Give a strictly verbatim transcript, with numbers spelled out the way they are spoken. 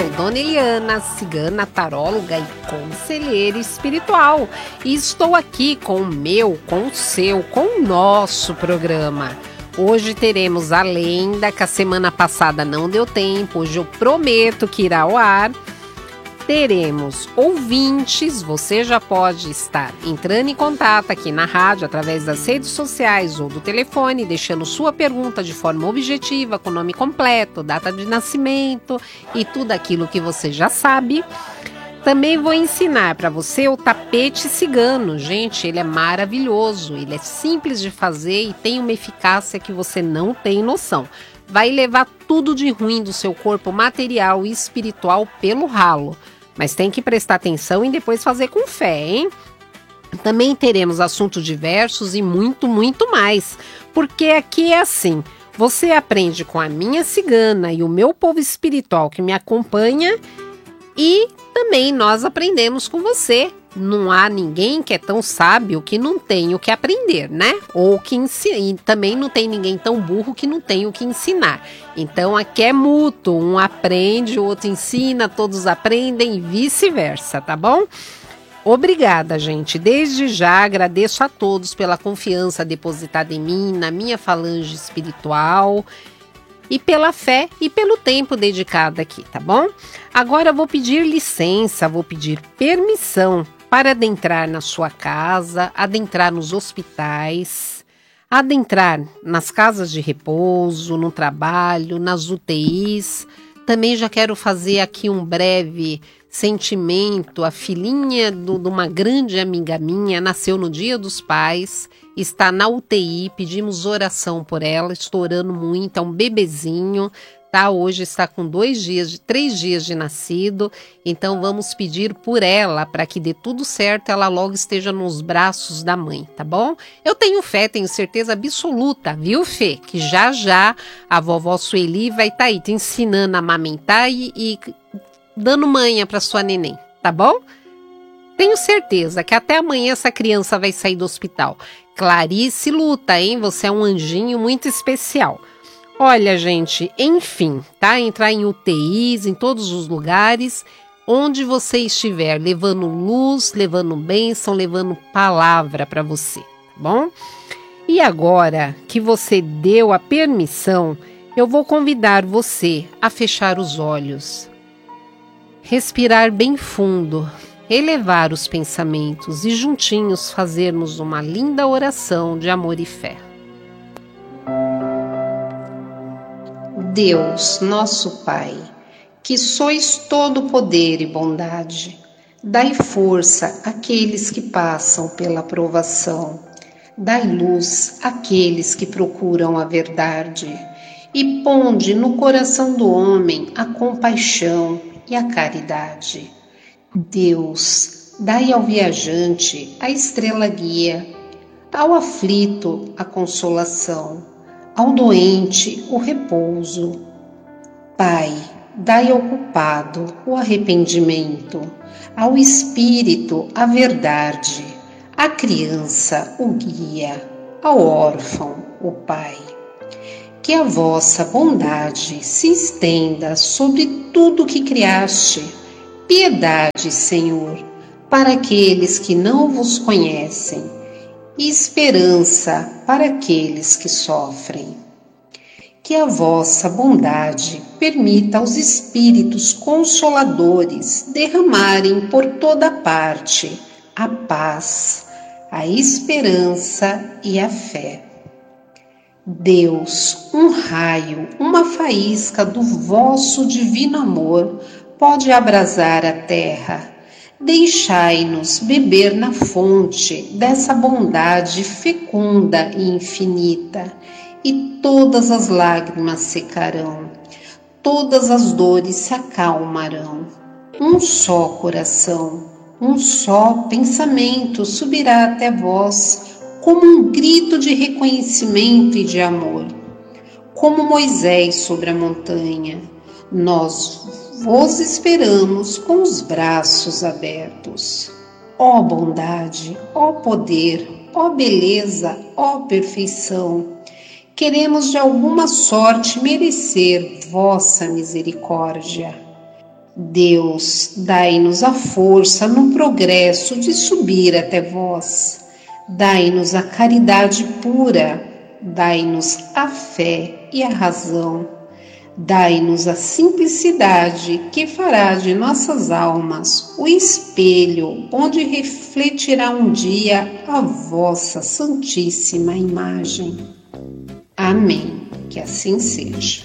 sou Dona Eliana, cigana, taróloga e conselheira espiritual. E estou aqui com o meu, com o seu, com o nosso programa. Hoje teremos a lenda que a semana passada não deu tempo, hoje eu prometo que irá ao ar. Teremos ouvintes, você já pode estar entrando em contato aqui na rádio através das redes sociais ou do telefone, deixando sua pergunta de forma objetiva, com nome completo, data de nascimento e tudo aquilo que você já sabe. Também vou ensinar para você o tapete cigano. Gente, ele é maravilhoso, ele é simples de fazer e tem uma eficácia que você não tem noção. Vai levar tudo de ruim do seu corpo material e espiritual pelo ralo. Mas tem que prestar atenção e depois fazer com fé, hein? Também teremos assuntos diversos e muito, muito mais. Porque aqui é assim, você aprende com a minha cigana e o meu povo espiritual que me acompanha e também nós aprendemos com você. Não há ninguém que é tão sábio que não tem o que aprender, né? Ou que ensina. E também não tem ninguém tão burro que não tem o que ensinar. Então aqui é mútuo, um aprende, o outro ensina, todos aprendem e vice-versa, tá bom? Obrigada, gente. Desde já agradeço a todos pela confiança depositada em mim, na minha falange espiritual e pela fé e pelo tempo dedicado aqui, tá bom? Agora eu vou pedir licença, vou pedir permissão para adentrar na sua casa, adentrar nos hospitais, adentrar nas casas de repouso, no trabalho, nas U T Is. Também já quero fazer aqui um breve sentimento. A filhinha do, de uma grande amiga minha nasceu no Dia dos Pais, está na U T I, pedimos oração por ela, estou orando muito, é um bebezinho. Tá, hoje está com dois dias, de três dias de nascido, então vamos pedir por ela para que dê tudo certo, ela logo esteja nos braços da mãe, tá bom? Eu tenho fé, tenho certeza absoluta, viu, Fê? Que já já a vovó Sueli vai estar tá aí te ensinando a amamentar e, e dando manha para sua neném, tá bom? Tenho certeza que até amanhã essa criança vai sair do hospital. Clarice luta, hein? Você é um anjinho muito especial. Olha, gente, enfim, tá? Entrar em U T Is, em todos os lugares, onde você estiver, levando luz, levando bênção, levando palavra para você, tá bom? E agora que você deu a permissão, eu vou convidar você a fechar os olhos, respirar bem fundo, elevar os pensamentos e juntinhos fazermos uma linda oração de amor e fé. Deus, nosso Pai, que sois todo poder e bondade, dai força àqueles que passam pela provação, dai luz àqueles que procuram a verdade, e ponde no coração do homem a compaixão e a caridade. Deus, dai ao viajante a estrela guia, ao aflito a consolação, ao doente o repouso. Pai, dai ao culpado o arrependimento, ao espírito a verdade, à criança o guia, ao órfão o pai. Que a vossa bondade se estenda sobre tudo que criaste. Piedade, Senhor, para aqueles que não vos conhecem, e esperança para aqueles que sofrem. Que a vossa bondade permita aos espíritos consoladores derramarem por toda parte a paz, a esperança e a fé. Deus, um raio, uma faísca do vosso divino amor pode abrasar a terra. Deixai-nos beber na fonte dessa bondade fecunda e infinita, e todas as lágrimas secarão, todas as dores se acalmarão. Um só coração, um só pensamento subirá até vós, como um grito de reconhecimento e de amor. Como Moisés sobre a montanha, nós vos esperamos com os braços abertos. Ó bondade, ó poder, ó beleza, ó perfeição, queremos de alguma sorte merecer vossa misericórdia. Deus, dai-nos a força no progresso de subir até vós. Dai-nos a caridade pura, dai-nos a fé e a razão. Dai-nos a simplicidade que fará de nossas almas o espelho onde refletirá um dia a vossa santíssima imagem. Amém. Que assim seja.